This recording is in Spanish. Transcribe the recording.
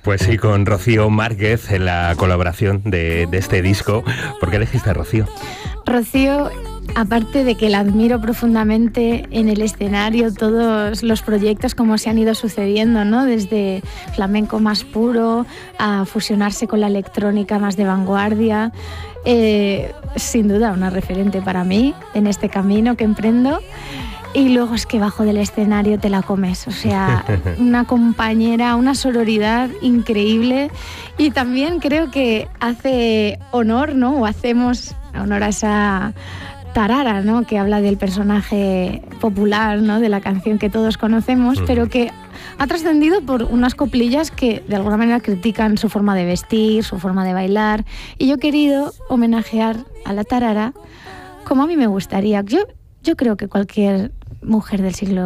Pues sí, con Rocío Márquez en la colaboración de este disco. ¿Por qué elegiste a Rocío? Rocío, aparte de que la admiro profundamente en el escenario, todos los proyectos como se han ido sucediendo, ¿no? Desde flamenco más puro a fusionarse con la electrónica más de vanguardia. Sin duda una referente para mí en este camino que emprendo. Y luego es que bajo del escenario te la comes, o sea, una compañera, una sororidad increíble, y también creo que hace honor, ¿no? O hacemos honor a esa tarara, ¿no? Que habla del personaje popular, ¿no? De la canción que todos conocemos, pero que ha trascendido por unas coplillas que de alguna manera critican su forma de vestir, su forma de bailar, y yo he querido homenajear a la tarara como a mí me gustaría. Yo creo que cualquier mujer del siglo